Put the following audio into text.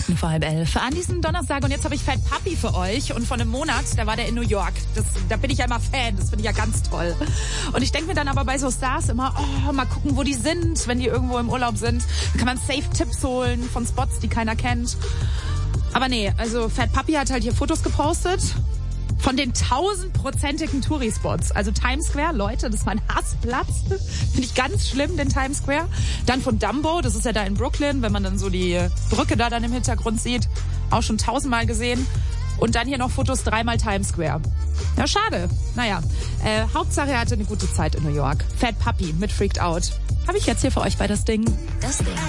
Minuten vor 10:30 an diesem Donnerstag. Und jetzt habe ich Fat Puppy für euch. Und vor einem Monat, da war der in New York. Da bin ich ja immer Fan. Das finde ich ja ganz toll. Und ich denke mir dann aber bei so Stars immer, mal gucken, wo die sind, wenn die irgendwo im Urlaub sind. Da kann man Safe-Tipps holen von Spots, die keiner kennt. Aber nee, also Fat Puppy hat halt hier Fotos gepostet von den 1000-prozentigen Touri-Spots. Also Times Square, Leute, das ist mein Hassplatz. Finde ich ganz schlimm, den Times Square. Dann von Dumbo, das ist ja da in Brooklyn, wenn man dann so die Brücke da dann im Hintergrund sieht. Auch schon 1000-mal gesehen. Und dann hier noch Fotos 3-mal Times Square. Ja, schade. Naja, Hauptsache er hatte eine gute Zeit in New York. Fat Puppy mit Freaked Out. Habe ich jetzt hier für euch bei Das Ding. Das Ding.